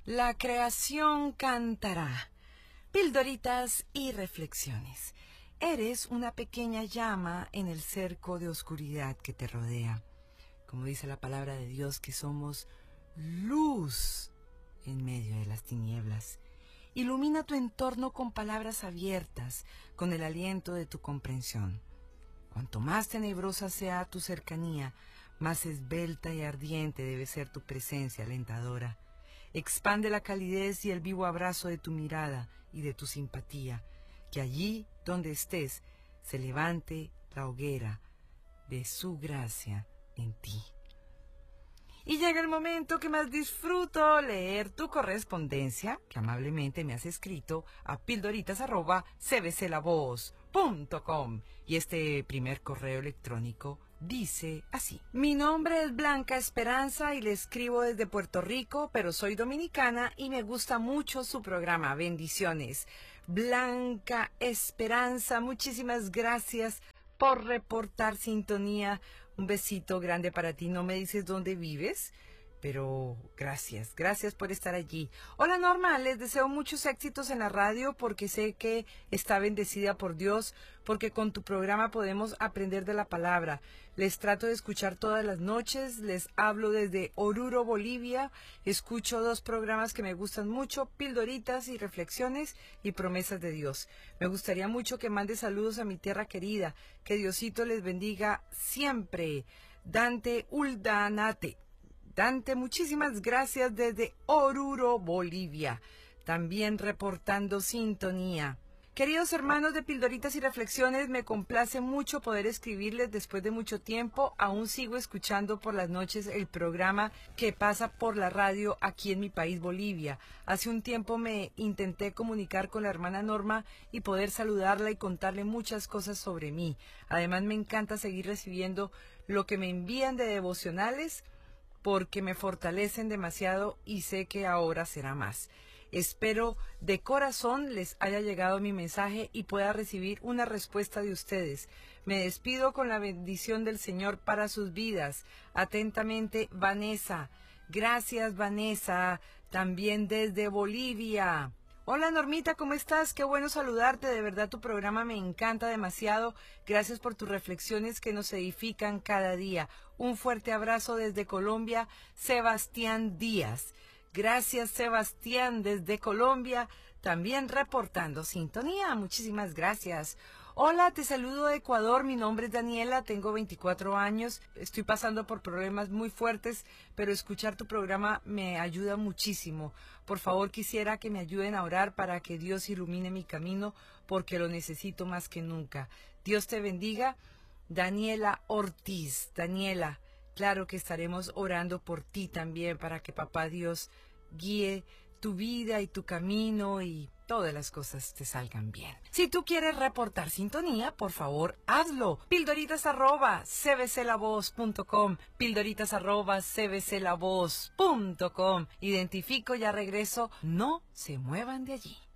La creación cantará. Pildoritas y reflexiones. Eres una pequeña llama en el cerco de oscuridad que te rodea. Como dice la palabra de Dios, que somos luz en medio de las tinieblas. Ilumina tu entorno con palabras abiertas, con el aliento de tu comprensión. Cuanto más tenebrosa sea tu cercanía, más esbelta y ardiente debe ser tu presencia alentadora. Expande la calidez y el vivo abrazo de tu mirada y de tu simpatía, que allí donde estés se levante la hoguera de su gracia en ti. Y llega el momento que más disfruto, leer tu correspondencia, que amablemente me has escrito a pildoritas@cbclavoz.com. Y este primer correo electrónico dice así: mi nombre es Blanca Esperanza y le escribo desde Puerto Rico, pero soy dominicana y me gusta mucho su programa. Bendiciones. Blanca Esperanza, muchísimas gracias por reportar sintonía. Un besito grande para ti. No me dices dónde vives, pero gracias por estar allí. Hola Norma, les deseo muchos éxitos en la radio porque sé que está bendecida por Dios, porque con tu programa podemos aprender de la palabra. Les trato de escuchar todas las noches, les hablo desde Oruro, Bolivia. Escucho 2 programas que me gustan mucho, Pildoritas y Reflexiones y Promesas de Dios. Me gustaría mucho que mande saludos a mi tierra querida. Que Diosito les bendiga siempre. Dante Uldanate. Dante, muchísimas gracias desde Oruro, Bolivia. También reportando sintonía. Queridos hermanos de Pildoritas y Reflexiones, me complace mucho poder escribirles después de mucho tiempo. Aún sigo escuchando por las noches el programa que pasa por la radio aquí en mi país, Bolivia. Hace un tiempo me intenté comunicar con la hermana Norma y poder saludarla y contarle muchas cosas sobre mí. Además, me encanta seguir recibiendo lo que me envían de devocionales, porque me fortalecen demasiado y sé que ahora será más. Espero de corazón les haya llegado mi mensaje y pueda recibir una respuesta de ustedes. Me despido con la bendición del Señor para sus vidas. Atentamente, Vanessa. Gracias, Vanessa. También desde Bolivia. Hola Normita, ¿cómo estás? Qué bueno saludarte, de verdad tu programa me encanta demasiado. Gracias por tus reflexiones que nos edifican cada día. Un fuerte abrazo desde Colombia, Sebastián Díaz. Gracias Sebastián desde Colombia, también reportando sintonía. Muchísimas gracias. Hola, te saludo de Ecuador, mi nombre es Daniela, tengo 24 años, estoy pasando por problemas muy fuertes, pero escuchar tu programa me ayuda muchísimo. Por favor, quisiera que me ayuden a orar para que Dios ilumine mi camino, porque lo necesito más que nunca. Dios te bendiga. Daniela Ortiz. Daniela, claro que estaremos orando por ti también, para que Papá Dios guíe tu vida y tu camino y todas las cosas te salgan bien. Si tú quieres reportar sintonía, por favor, hazlo. Pildoritas@cbclavoz.com, pildoritas@cbclavoz.com. Identifico, ya regreso. No se muevan de allí.